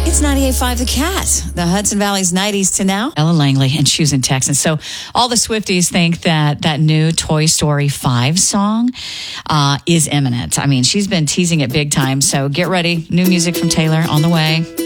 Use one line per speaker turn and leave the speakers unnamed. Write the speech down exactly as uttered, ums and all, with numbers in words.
It's ninety-eight point five The Cat, the Hudson Valley's nineties to now. Ella Langley and Shoes in Texas. So all the Swifties think that that new Toy Story five song uh, is imminent. I mean, she's been teasing it big time. So get ready. New music from Taylor on the way.